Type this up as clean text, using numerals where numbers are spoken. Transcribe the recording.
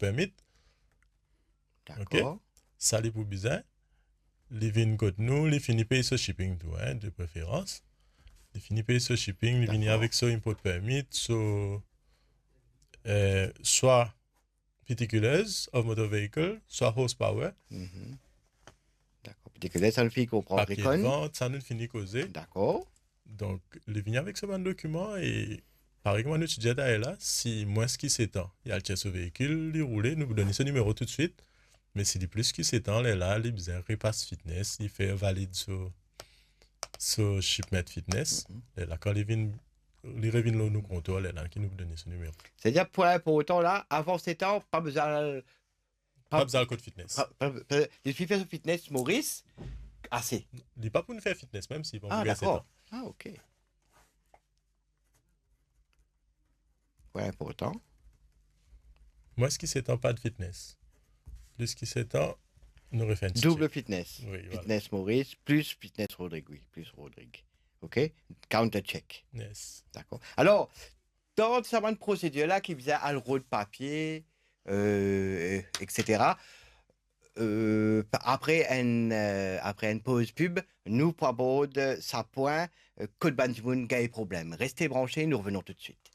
permit. OK? D'accord. Ça, les pour bizarre. Les vins côté nous, les finit payer ce shipping tout, hein, de préférence. Les finit payer ce shipping, les venir avec ce import permit, soit particulars of motor vehicle, soit horsepower. D'accord. Puis que ça ne fait qu'on prend Papier de récon. vente, ça nous finit causer. D'accord. Donc, les venir avec ce bon document et par exemple, nous étudions là, si moins ce qui s'étend, il y a le test au véhicule, il roule, nous vous donnez ce numéro tout de suite. Mais si le plus qui s'étend, là, il besoin repasse fitness, il fait valide ce shipment fitness. Et là, quand les reviennent là, nous contrôle, là, qui nous donne ce numéro. C'est-à-dire, pour autant, là, avant 7 ans, pas besoin. Pas besoin de code fitness. Je suis fait sur fitness, Maurice. Assez. Il n'est pas pour nous faire fitness, même si Ah, d'accord. Ah, ok. Ouais, pour autant. Moi, ce qui s'étend, pas de fitness. Plus qui s'étend, nous refait un petit Double check. fitness. Oui, Fitness Maurice plus fitness Rodrigue. Oui, plus Rodrigue. OK? Counter check. Yes. D'accord. Alors, dans cette procédure-là qui faisait à l'euro de papier, etc., après une pause pub, nous proposons ça point, Code Banjimoun, gars et problème. Restez branchés, nous revenons tout de suite.